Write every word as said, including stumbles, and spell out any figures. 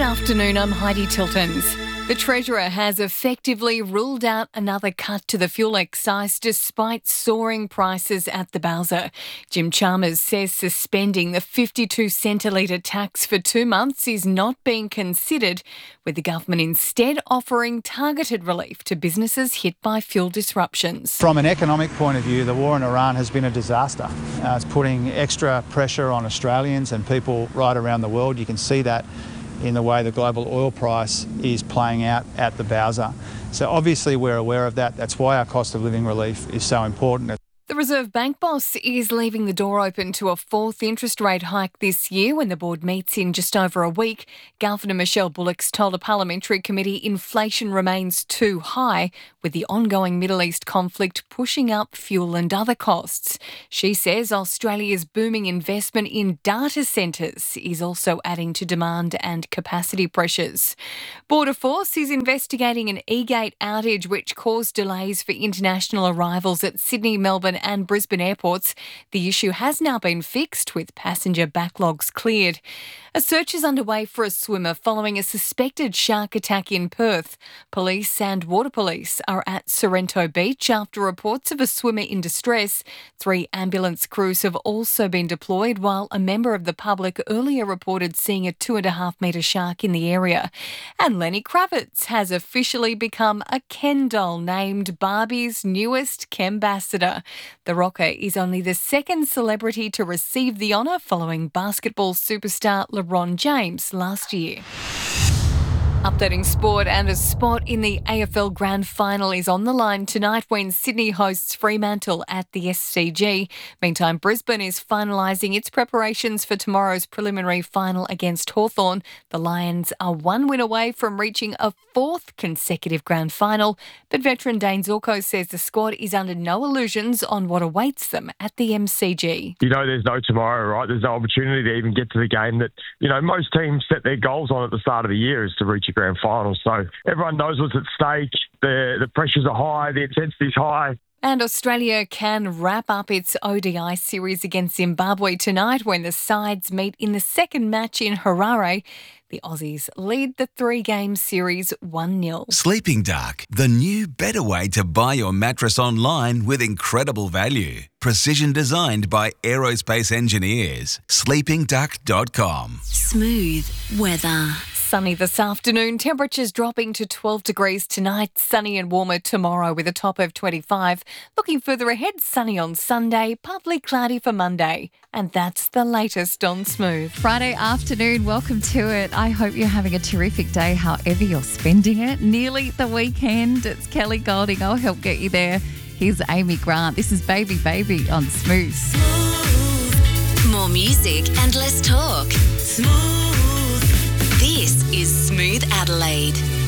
afternoon, I'm Heidi Tiltons. The Treasurer has effectively ruled out another cut to the fuel excise despite soaring prices at the bowser. Jim Chalmers says suspending the fifty-two cent a litre tax for two months is not being considered, with the government instead offering targeted relief to businesses hit by fuel disruptions. From an economic point of view, the war in Iran has been a disaster. Uh, it's putting extra pressure on Australians and people right around the world. You can see that in the way the global oil price is playing out at the bowser. So obviously we're aware of that. That's why our cost of living relief is so important. The Reserve Bank boss is leaving the door open to a fourth interest rate hike this year when the board meets in just over a week. Governor Michelle Bullock's told a parliamentary committee inflation remains too high, with the ongoing Middle East conflict pushing up fuel and other costs. She says Australia's booming investment in data centres is also adding to demand and capacity pressures. Border Force is investigating an e-gate outage which caused delays for international arrivals at Sydney, Melbourne and Brisbane airports. The issue has now been fixed, with passenger backlogs cleared. A search is underway for a swimmer following a suspected shark attack in Perth. Police and Water Police are at Sorrento Beach after reports of a swimmer in distress. Three ambulance crews have also been deployed, while a member of the public earlier reported seeing a two and a half metre shark in the area. And Lenny Kravitz has officially become a Ken doll, named Barbie's newest Kembassador. The rocker is only the second celebrity to receive the honour, following basketball superstar LeBron James last year. Updating sport, and a spot in the A F L Grand Final is on the line tonight when Sydney hosts Fremantle at the S C G. Meantime, Brisbane is finalising its preparations for tomorrow's preliminary final against Hawthorn. The Lions are one win away from reaching a fourth consecutive Grand Final, but veteran Dane Zorko says the squad is under no illusions on what awaits them at the M C G. You know, there's no tomorrow, right? There's no opportunity to even get to the game that, you know, most teams set their goals on at the start of the year, is to reach a grand final. So everyone knows what's at stake. The the pressures are high, the intensity's high. And Australia can wrap up its O D I series against Zimbabwe tonight when the sides meet in the second match in Harare. The Aussies lead the three-game series one nil. Sleeping Duck, the new better way to buy your mattress online with incredible value. Precision designed by aerospace engineers. sleeping duck dot com. Smooth weather. Sunny this afternoon, temperatures dropping to twelve degrees tonight, sunny and warmer tomorrow with a top of twenty-five. Looking further ahead, sunny on Sunday, partly cloudy for Monday. And that's the latest on Smooth. Friday afternoon, welcome to it. I hope you're having a terrific day, however you're spending it. Nearly the weekend. It's Kelly Golding. I'll help get you there. Here's Amy Grant. This is Baby Baby on Smooth. Smooth. More music and less talk. Smooth. This is Smooth Adelaide.